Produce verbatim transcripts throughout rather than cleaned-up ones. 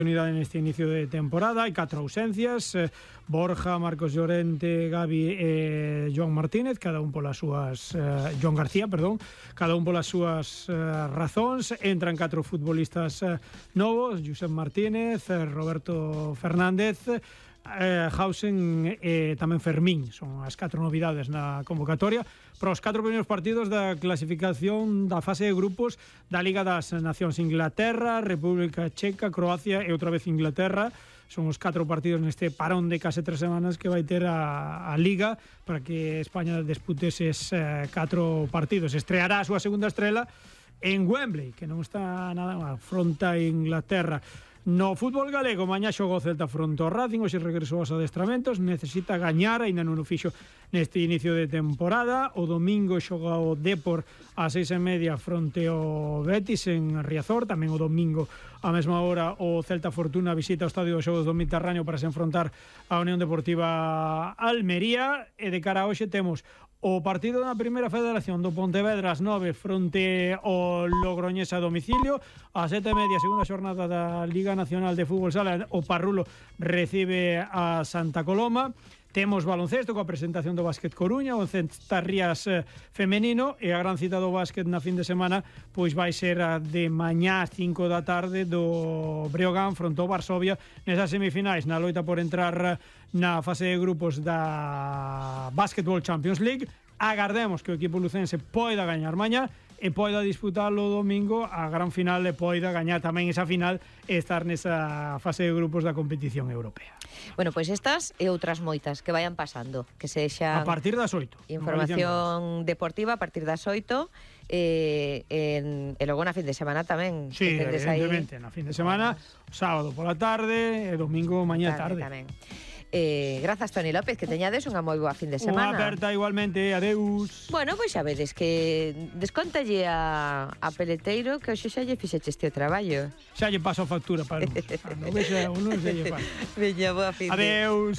unidade neste inicio de temporada. Hai catro ausencias, eh, Borja, Marcos Llorente, Gavi e Joan Martínez, cada un polas súas eh, Joan García, perdón, cada un polas súas eh, razóns. Entran catro futbolistas eh, novos, Josep Martínez, eh, Roberto Fernández, eh, Hausen e eh, tamén Fermín. Son as catro novidades na convocatoria para os catro primeiros partidos da clasificación da fase de grupos da Liga das Nacións. Inglaterra, República Checa, Croacia e outra vez Inglaterra. Son os catro partidos neste parón de case tres semanas que vai ter a, a Liga para que España dispute eses eh, catro partidos. Estreará a súa segunda estrela en Wembley, que non está nada mal, fronte a Inglaterra. No fútbol galego, mañá xogou o Celta fronte ao Racing, hoxe regresou aos adestramentos, necesita gañar, aínda non o fixo neste inicio de temporada. O domingo xoga o Depor a seis e media fronte ao Betis en Riazor. Tamén o domingo a mesma hora o Celta Fortuna visita o Estadio dos Xogos do Mediterráneo para se enfrontar a Unión Deportiva Almería. E de cara a hoxe temos o partido na primeira federación do Pontevedra ás nove fronte ao Logroñés a domicilio. A sete e media, segunda xornada da Liga Nacional de Fútbol Sala, o Parrulo recibe a Santa Coloma. Temos baloncesto coa presentación do Básquet Coruña, o Centarrías femenino, e a gran cita do básquet na fin de semana pois vai ser a de mañá cinco da tarde do Breogán fronte ao Varsovia nesas semifinais na loita por entrar na fase de grupos da Basketball Champions League. Agardemos que o equipo lucense poida gañar mañá e poida disputalo o domingo a gran final e poida gañar tamén esa final e estar nesa fase de grupos da competición europea. Bueno, pois pues estas e outras moitas que vayan pasando, que sexan a partir das oito. Información deportiva a partir das oito e, en, e logo na fin de semana tamén. Sí, evidentemente, aí na fin de semana, sábado pola tarde e domingo mañá tarde. Tamén. Eh, grazas, Toni López, que teñades unha moi boa fin de semana. Unha aperta igualmente, adeus. Bueno, pois xa vedes que descontalle a, a Peleteiro que hoxe xa lle fixeche este o traballo. Xa lle paso a factura para un. Cando vexa un, xa lle paso. Veña, boa fin de. Adeus.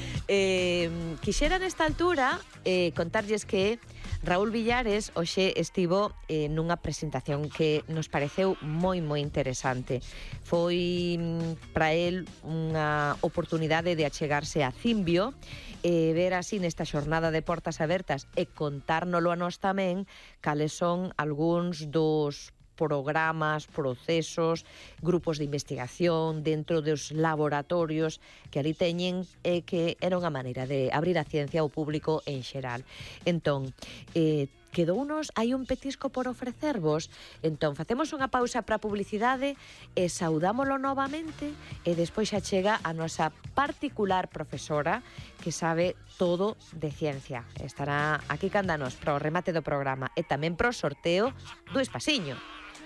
eh, quixera nesta altura eh, contarlles que Raúl Villares hoxe estivo eh, nunha presentación que nos pareceu moi moi interesante. Foi para el unha oportunidade de achegarse a Cimbio e ver así nesta xornada de portas abertas e contárnolo a nós tamén cales son algúns dos programas, procesos, grupos de investigación dentro dos laboratorios que ali teñen e que era unha maneira de abrir a ciencia ao público en xeral. Entón, eh, quedounos, hai un petisco por ofrecervos, entón facemos unha pausa para publicidade e saudámolo novamente e despois xa chega a nosa particular profesora que sabe todo de ciencia. Estará aquí candanos para o remate do programa e tamén para o sorteo do Espasiño.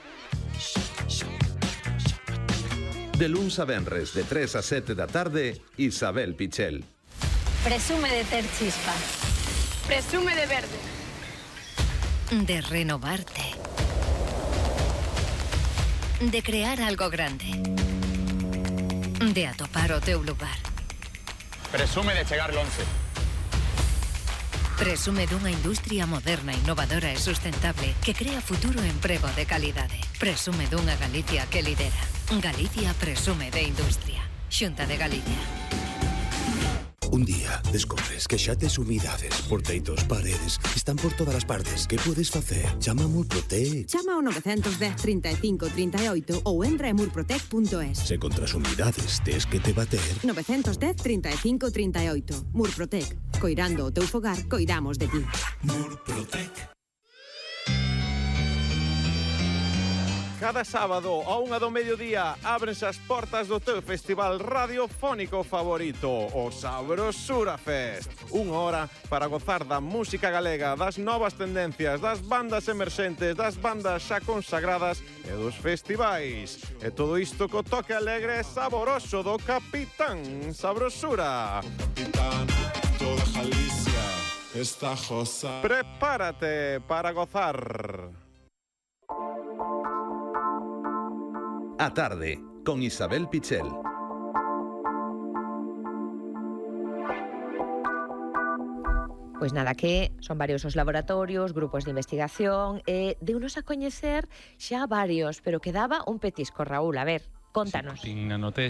De luns a venres, de tres a sete da tarde, Isabel Pichel. Presume de ter chispa. Presume de verde. De renovarte. De crear algo grande. De atopar o teu lugar. Presume de chegar lonxe. Presume dunha industria moderna, innovadora e sustentable que crea futuro e emprego de calidade. Presume dunha Galicia que lidera. Galicia presume de industria. Xunta de Galicia. Un día descobres que xa tes umidades, porteitos, paredes, están por todas as partes. Que podes facer? Chama a Murprotec. Chama ao nove un cero, trinta e cinco, trinta e oito ou entra en murprotec punto es. Se contra as umidades tes que te bater. nove un cero, trinta e cinco, trinta e oito. Murprotec. Coirando o teu fogar, coidamos de ti. Murprotec. Cada sábado a unha do mediodía ábrense as portas do teu festival radiofónico favorito, o Sabrosura Fest. Unha hora para gozar da música galega, das novas tendencias, das bandas emerxentes, das bandas xa consagradas e dos festivais. E todo isto co toque alegre e saboroso do Capitán Sabrosura. O Capitán, toda Galicia está josa. Prepárate para gozar. A tarde, con Isabel Pichel. Pois nada, que son varios os laboratorios, grupos de investigación e de unos a coñecer xa varios, pero quedaba un petisco, Raúl, a ver. Contanos. Sin nanotech